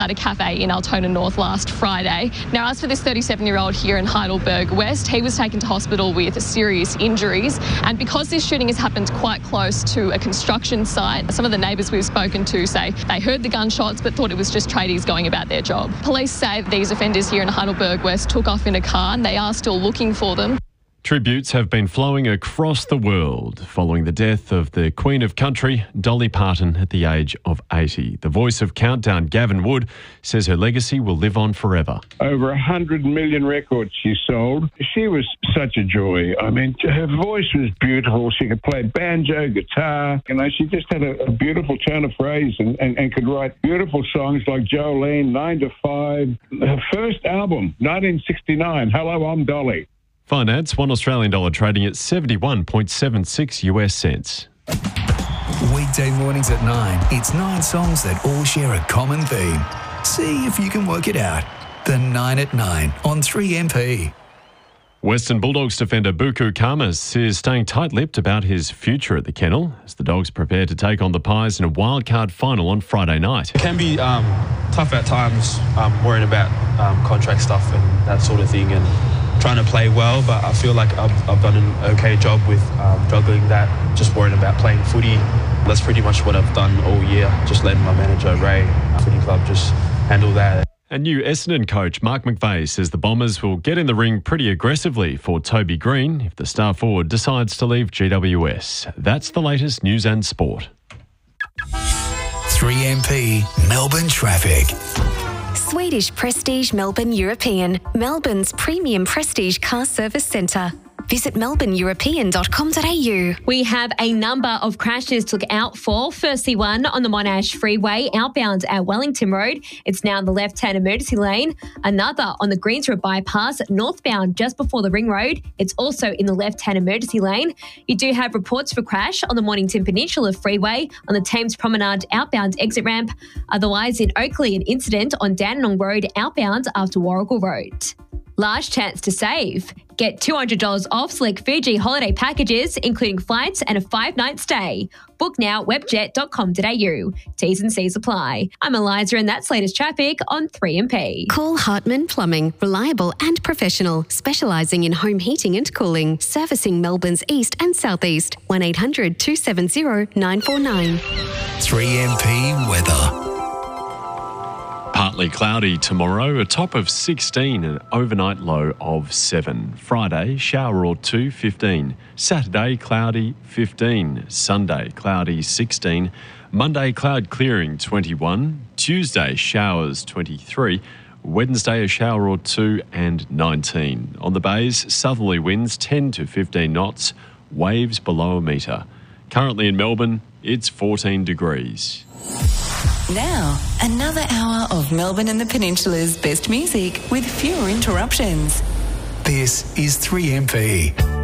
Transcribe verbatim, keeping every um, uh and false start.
at a cafe in Altona North last Friday. Now, as for this thirty-seven-year-old here in Heidelberg West, he was taken to hospital with serious injuries. And because this shooting has happened quite close to a construction site, some of the neighbours we've spoken to say they heard the gunshots but thought it was just tradies going about their job. Police say these offenders here in Heidelberg West took off in a car and they are still looking for them. Tributes have been flowing across the world following the death of the Queen of Country, Dolly Parton, at the age of eighty. The voice of Countdown, Gavin Wood, says her legacy will live on forever. Over one hundred million records she sold. She was such a joy. I mean, her voice was beautiful. She could play banjo, guitar. You know, she just had a, a beautiful turn of phrase and, and, and could write beautiful songs like Jolene, Nine to Five. Her first album, nineteen sixty-nine, Hello, I'm Dolly. Finance, one Australian dollar trading at seventy-one point seven six US cents. Weekday mornings at nine, it's nine songs that all share a common theme. See if you can work it out. The nine at nine on three M P. Western Bulldogs defender Buku Kamas is staying tight-lipped about his future at the kennel as the Dogs prepare to take on the Pies in a wildcard final on Friday night. It can be um, tough at times, um, worrying about um, contract stuff and that sort of thing, and trying to play well, but I feel like I've, I've done an okay job with um, juggling that, just worrying about playing footy. That's pretty much what I've done all year, just letting my manager, Ray, footy club, just handle that. And new Essendon coach Mark McVeigh says the Bombers will get in the ring pretty aggressively for Toby Green if the star forward decides to leave G W S. That's the latest news and sport. three M P Melbourne traffic. Swedish Prestige Melbourne European, Melbourne's premium prestige car service centre. Visit melbourne european dot com dot a u. We have a number of crashes to look out for. Firstly, one on the Monash Freeway, outbound at Wellington Road. It's now in the left-hand emergency lane. Another on the Greensboro Bypass, northbound just before the Ring Road. It's also in the left-hand emergency lane. You do have reports for crash on the Mornington Peninsula Freeway on the Thames Promenade outbound exit ramp. Otherwise, in Oakley, an incident on Dandenong Road outbound after Warrigal Road. Large chance to save. Get two hundred dollars off select Fiji holiday packages, including flights and a five-night stay. Book now, webjet dot com dot a u. T's and C's apply. I'm Eliza, and that's latest traffic on three M P. Call Hartman Plumbing, reliable and professional, specialising in home heating and cooling, servicing Melbourne's east and southeast. one eight hundred two seven zero nine four nine. three M P weather. Partly cloudy tomorrow, a top of sixteen and an overnight low of seven. Friday, shower or two, fifteen. Saturday, cloudy, fifteen. Sunday, cloudy, sixteen. Monday, cloud clearing, twenty-one. Tuesday, showers, twenty-three. Wednesday, a shower or two and nineteen. On the bays, southerly winds ten to fifteen knots, waves below a metre. Currently in Melbourne, it's fourteen degrees. Now, another hour of Melbourne and the Peninsula's best music with fewer interruptions. This is three M P.